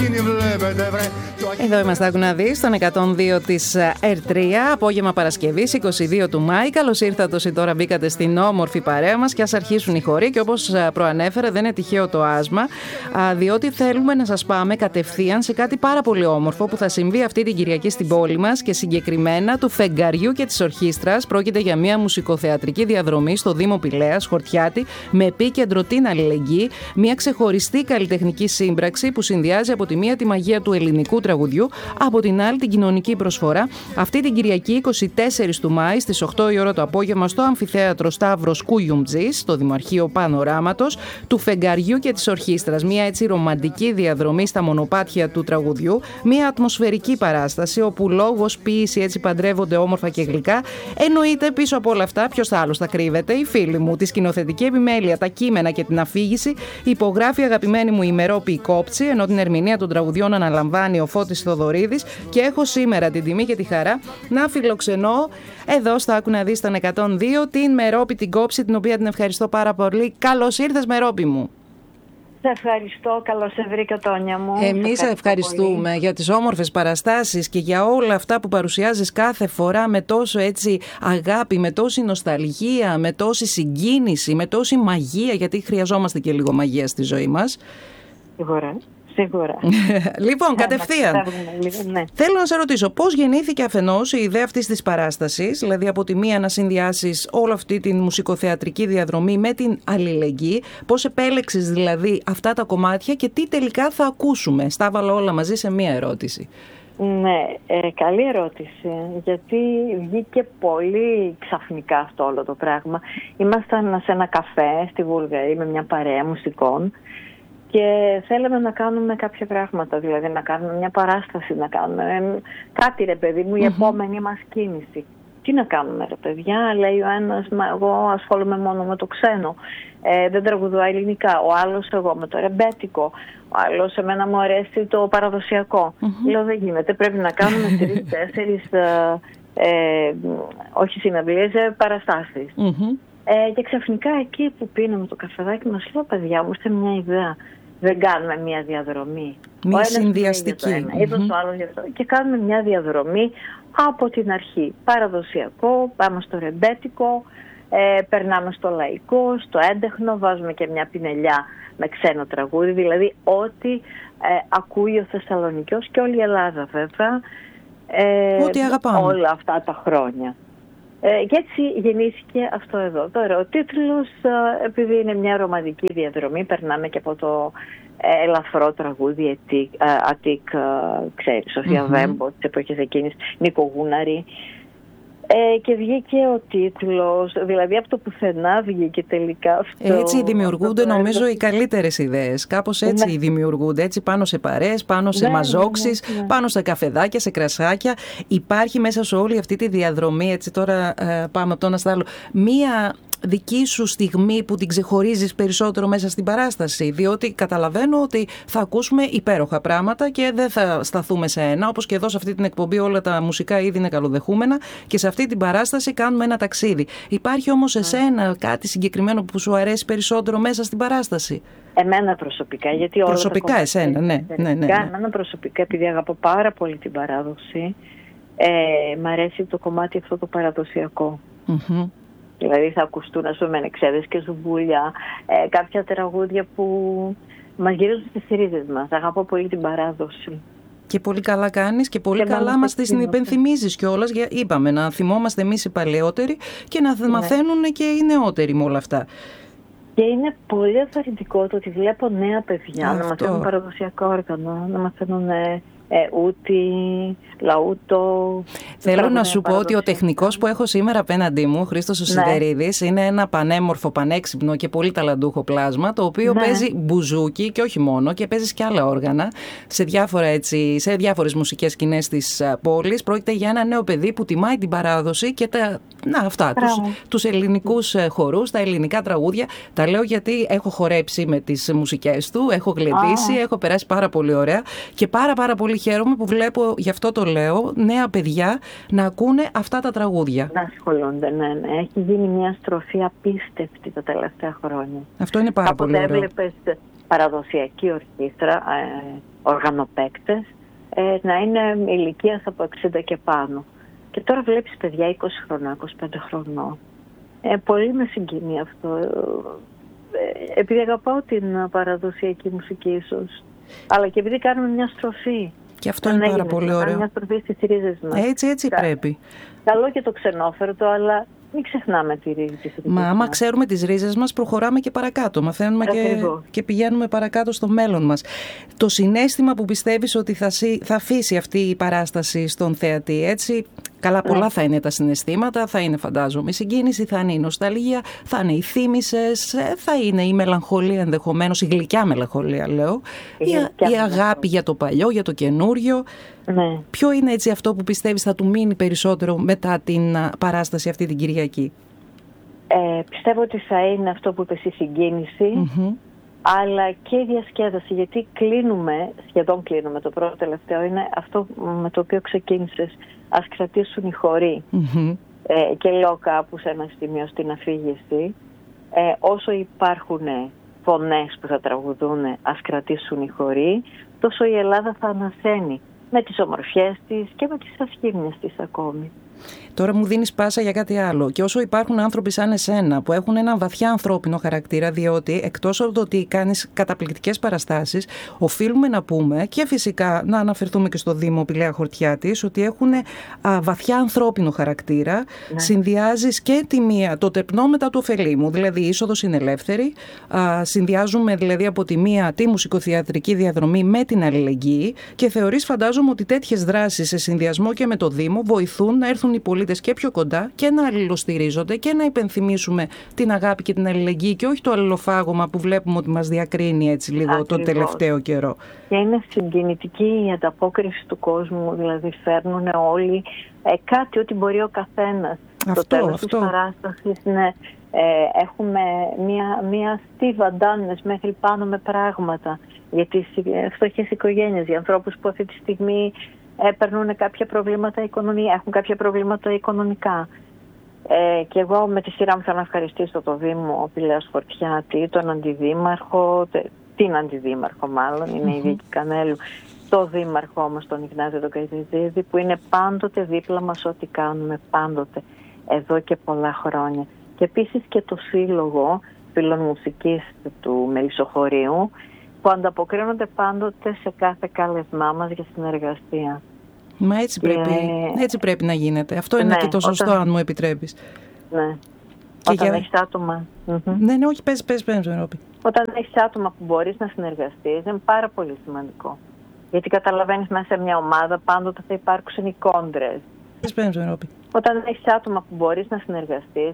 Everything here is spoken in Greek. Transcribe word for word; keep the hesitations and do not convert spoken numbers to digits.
Εδώ είμαστε, άκου να δεις, στον εκατόν δύο της Ερ τρία, απόγευμα Παρασκευής, είκοσι δύο του Μάη. Καλώς ήρθατε όσοι τώρα μπήκατε στην όμορφη παρέα μας και ας αρχίσουν οι χοροί. Και όπως προανέφερα, δεν είναι τυχαίο το άσμα, διότι θέλουμε να σας πάμε κατευθείαν σε κάτι πάρα πολύ όμορφο που θα συμβεί αυτή την Κυριακή στην πόλη μας και συγκεκριμένα του Φεγγαριού και της Ορχήστρας. Πρόκειται για μια μουσικοθεατρική διαδρομή στο Δήμο Πηλαίας, Χορτιάτη, με επίκεντρο την αλληλεγγύη. Μια ξεχωριστή καλλιτεχνική σύμπραξη που συνδυάζει από τη μία τη μαγεία του ελληνικού τραγουδιού, από την άλλη την κοινωνική προσφορά. Αυτή την Κυριακή είκοσι τέσσερις του Μάη στις οκτώ η ώρα το απόγευμα στο Αμφιθέατρο Σταύρος Κουιουμτζής, στο Δημαρχείο Πανοράματος, του Φεγγαριού και της Ορχήστρας. Μια έτσι ρομαντική διαδρομή στα μονοπάτια του τραγουδιού, μια ατμοσφαιρική παράσταση όπου λόγος, ποίηση έτσι παντρεύονται όμορφα και γλυκά. Εννοείται πίσω από όλα αυτά ποιος άλλος θα κρύβεται? Οι φίλοι μου. Τη σκηνοθετική επιμέλεια, τα κείμενα και την αφήγηση υπογράφει η αγαπημένη μου η Μερόπη Κόψη, ενώ την ερμηνεία των τραγουδιών αναλαμβάνει ο Φώτης Θοδωρίδης. Και έχω σήμερα την τιμή και τη χαρά να φιλοξενώ εδώ στο Άκου να δεις τον εκατόν δύο την Μερόπη την Κόψη, την οποία την ευχαριστώ πάρα πολύ. Καλώς ήρθες, Μερόπη μου. Σε ευχαριστώ, καλώς σε βρήκα, Τόνια μου. Εμείς σε ευχαριστούμε πολύ για τις όμορφες παραστάσεις και για όλα αυτά που παρουσιάζεις κάθε φορά με τόσο έτσι αγάπη, με τόση νοσταλγία, με τόση συγκίνηση, με τόση μαγεία, γιατί χρειαζόμαστε και λίγο μαγεία στη ζωή μας. Σίγουρα. Σίγουρα. Λοιπόν, κατευθείαν. Ναι. Θέλω να σε ρωτήσω, πώς γεννήθηκε αφενός η ιδέα αυτής της παράστασης, δηλαδή από τη μία να συνδυάσεις όλη αυτή την μουσικοθεατρική διαδρομή με την αλληλεγγύη, πώς επέλεξες δηλαδή αυτά τα κομμάτια και τι τελικά θα ακούσουμε? Στα έβαλα όλα μαζί σε μία ερώτηση. Ναι, ε, καλή ερώτηση, γιατί βγήκε πολύ ξαφνικά αυτό όλο το πράγμα. Ήμασταν σε ένα καφέ στη Βουλγαρία με μια παρέα μουσικών και θέλαμε να κάνουμε κάποια πράγματα, δηλαδή να κάνουμε μια παράσταση, να κάνουμε κάτι, ρε παιδί μου, η mm-hmm. επόμενη μας κίνηση. Τι να κάνουμε, ρε παιδιά? Λέει ο ένας, μα εγώ ασχολούμαι μόνο με το ξένο, ε, δεν τραγουδώ ελληνικά. Ο άλλος, εγώ με το ρεμπέτικο. Ο άλλος, εμένα μου αρέσει το παραδοσιακό. Mm-hmm. Λέω, δεν γίνεται, πρέπει να κάνουμε τρεις, τέσσερις, ε, ε, όχι συναυλίες, ε, παραστάσεις. Mm-hmm. Ε, και ξαφνικά εκεί που πίναμε το καφεδάκι μας, λέω, παιδιά μου, είστε μια ιδέα. Δεν κάνουμε μια διαδρομή. Μια συνδυαστική. Mm-hmm. Είδος το άλλο γι' αυτό. Και κάνουμε μια διαδρομή από την αρχή. Παραδοσιακό, πάμε στο ρεμπέτικο, ε, περνάμε στο λαϊκό, στο έντεχνο, βάζουμε και μια πινελιά με ξένο τραγούδι. Δηλαδή ό,τι ε, ακούει ο Θεσσαλονικιός και όλη η Ελλάδα βέβαια. Ε, ό,τι αγαπάμε. Όλα αυτά τα χρόνια. Ε, και έτσι γεννήθηκε αυτό εδώ. Τώρα ο τίτλος, ε, επειδή είναι μια ρομαντική διαδρομή, περνάμε και από το ε, ελαφρό τραγούδι Αττικ, ε, ξέρεις, Σοφία mm-hmm. Βέμπο, τις εποχές εκείνης, Νίκο Γούναρη. Ε, και βγήκε ο τίτλος, δηλαδή από το πουθενά βγήκε τελικά αυτό. Έτσι δημιουργούνται αυτό, νομίζω το... οι καλύτερες ιδέες. Κάπως έτσι ναι. δημιουργούνται, έτσι πάνω σε παρέες, πάνω σε ναι, μαζόξεις, ναι, ναι, ναι. πάνω σε καφεδάκια, σε κρασάκια. Υπάρχει μέσα σε όλη αυτή τη διαδρομή, έτσι τώρα ε, πάμε από το ένα στο άλλο, μία δική σου στιγμή που την ξεχωρίζεις περισσότερο μέσα στην παράσταση? Διότι καταλαβαίνω ότι θα ακούσουμε υπέροχα πράγματα και δεν θα σταθούμε σε ένα, όπως και εδώ σε αυτή την εκπομπή όλα τα μουσικά είδη είναι καλοδεχούμενα και σε αυτή την παράσταση κάνουμε ένα ταξίδι. Υπάρχει όμως εσένα κάτι συγκεκριμένο που σου αρέσει περισσότερο μέσα στην παράσταση? Εμένα προσωπικά, γιατί όλα προσωπικά τα εσένα, ναι, ναι, ναι, ναι. Εμένα προσωπικά, επειδή αγαπώ πάρα πολύ την παράδοση, ε, μ' αρέσει το κομμάτι αυτό το παραδοσιακό. Mm-hmm. Δηλαδή θα ακουστούν, ας πούμε, εξέδες και ζουμπούλια, ε, κάποια τραγούδια που μας γυρίζουν στις ρίζες μας. Αγαπώ πολύ την παράδοση. Και πολύ καλά κάνεις και πολύ και καλά μας τις υπενθυμίζεις κιόλας. Είπαμε να θυμόμαστε εμείς οι παλαιότεροι και να ναι. μαθαίνουν και οι νεότεροι με όλα αυτά. Και είναι πολύ ενθαρρυντικό το ότι βλέπω νέα παιδιά αυτό. Να μαθαίνουν παραδοσιακό όργανο, να μαθαίνουν ε, ούτι, λαούτο. Θέλω να σου πω ότι ο τεχνικός που έχω σήμερα απέναντί μου, ο Χρήστος ο Σιδερίδης, ναι. είναι ένα πανέμορφο, πανέξυπνο και πολύ ταλαντούχο πλάσμα, το οποίο ναι. παίζει μπουζούκι και όχι μόνο, και παίζει και άλλα όργανα σε, διάφορα, έτσι, σε διάφορες μουσικές σκηνές της πόλης. Πρόκειται για ένα νέο παιδί που τιμάει την παράδοση και τα, να, αυτά, τους, τους ελληνικούς χορούς, τα ελληνικά τραγούδια. Τα λέω γιατί έχω χορέψει με τις μουσικές του, έχω γλεντήσει, oh. έχω περάσει πάρα πολύ ωραία και πάρα πάρα πολύ πολύ χαίρομαι που βλέπω, γι' αυτό το λέω, νέα παιδιά να ακούνε αυτά τα τραγούδια. Να ασχολούνται, ναι, ναι. Έχει γίνει μια στροφή απίστευτη τα τελευταία χρόνια. Αυτό είναι πάρα πολύ ωραίο. Κάποτε έβλεπες παραδοσιακή ορχήστρα, ε, οργανοπαίκτες, ε, να είναι ηλικίας από εξήντα και πάνω. Και τώρα βλέπεις παιδιά είκοσι χρονών, είκοσι πέντε χρονών. Ε, πολύ με συγκινεί αυτό. Ε, επειδή αγαπάω την παραδοσιακή μουσική ίσως. Αλλά και επειδή κάνουμε μια στροφή. Και αυτό είναι πάρα πολύ ωραίο. Μια στροφή στις ρίζες μας. Έτσι, έτσι Κα... πρέπει. Καλό και το ξενόφερτο, αλλά μην ξεχνάμε τη ρίζη της. Μα άμα ξέρουμε τις ρίζες μας, προχωράμε και παρακάτω. Μαθαίνουμε και, και πηγαίνουμε παρακάτω στο μέλλον μας. Το συναίσθημα που πιστεύεις ότι θα, θα αφήσει αυτή η παράσταση στον θεατή, έτσι. Καλά, πολλά ναι. θα είναι τα συναισθήματα, θα είναι φαντάζομαι η συγκίνηση, θα είναι η νοσταλγία, θα είναι οι θύμησες, θα είναι η μελαγχολία ενδεχομένως, η γλυκιά μελαγχολία λέω, η, η, η αγάπη για το παλιό, για το καινούριο. Ναι. Ποιο είναι έτσι αυτό που πιστεύεις θα του μείνει περισσότερο μετά την παράσταση αυτή την Κυριακή? Ε, πιστεύω ότι θα είναι αυτό που είπες, η συγκίνηση, mm-hmm. αλλά και η διασκέδαση, γιατί κλείνουμε, σχεδόν κλείνουμε, το πρώτο τελευταίο είναι αυτό με το οποίο ξεκίνησες, ας κρατήσουν οι χοροί. Mm-hmm. Ε, και λέω κάπου σε ένα σημείο στην αφήγηση, ε, όσο υπάρχουν φωνές που θα τραγουδούν, ας κρατήσουν οι χοροί, τόσο η Ελλάδα θα ανασένει με τις ομορφιές της και με τις ασχήμιες της ακόμη. Τώρα μου δίνεις πάσα για κάτι άλλο. Και όσο υπάρχουν άνθρωποι σαν εσένα που έχουν ένα βαθιά ανθρώπινο χαρακτήρα, διότι εκτός από το ότι κάνεις καταπληκτικές παραστάσεις, οφείλουμε να πούμε και φυσικά να αναφερθούμε και στο Δήμο Πηλαία Χορτιάτης ότι έχουν α, βαθιά ανθρώπινο χαρακτήρα. Ναι. Συνδυάζεις και τη μία, το τεπνό μετά του ωφελήμου, δηλαδή η είσοδος είναι ελεύθερη. Α, συνδυάζουμε δηλαδή από τη μία τη μουσικοθεατρική διαδρομή με την αλληλεγγύη και θεωρείς, φαντάζομαι, ότι τέτοιες δράσεις σε συνδυασμό και με το Δήμο βοηθούν να έρθουν οι πολίτες και πιο κοντά και να αλληλοστηρίζονται και να υπενθυμίσουμε την αγάπη και την αλληλεγγύη και όχι το αλληλοφάγωμα που βλέπουμε ότι μας διακρίνει έτσι λίγο Ακριβώς. τον τελευταίο καιρό. Και είναι συγκινητική η ανταπόκριση του κόσμου, δηλαδή φέρνουν όλοι ε, κάτι ό,τι μπορεί ο καθένας. Αυτό, το τέλος αυτό. της παράστασης είναι, ε, έχουμε μία, μία στίβα ντάνες μέχρι πάνω με πράγματα για τις φτωχές οικογένειες, για ανθρώπους που αυτή τη στιγμή παίρνουν κάποια προβλήματα οικονομικά, έχουν κάποια προβλήματα οικονομικά. Ε, και εγώ με τη σειρά μου θέλω να ευχαριστήσω το Δήμο Πηλαίας Χορτιάτη, τον Αντιδήμαρχο, την Αντιδήμαρχο μάλλον, είναι mm-hmm. η Βίκη Κανέλου, το Δήμαρχο όμως τον Ιγνάτιο τον Καϊτζηδίδη, που είναι πάντοτε δίπλα μας ό,τι κάνουμε, πάντοτε, εδώ και πολλά χρόνια. Και επίσης και το Σύλλογο Φίλων Μουσικής του Μελισσοχωρίου, που ανταποκρίνονται πάντοτε σε κάθε κάλεσμά μας για συνεργασία. Μα έτσι πρέπει, και... έτσι πρέπει να γίνεται. Αυτό είναι ναι, και το σωστό, όταν... αν μου επιτρέπεις. Ναι. Και όταν για... έχεις άτομα... Ναι, ναι, όχι, πες, πες, πες, Ευρώπη. Όταν έχεις άτομα που μπορείς να συνεργαστείς, είναι πάρα πολύ σημαντικό. Γιατί καταλαβαίνεις, μέσα σε μια ομάδα πάντοτε θα υπάρξουν οι κόντρες. Πες, πες, Ευρώπη. Όταν έχεις άτομα που μπορείς να συνεργαστείς,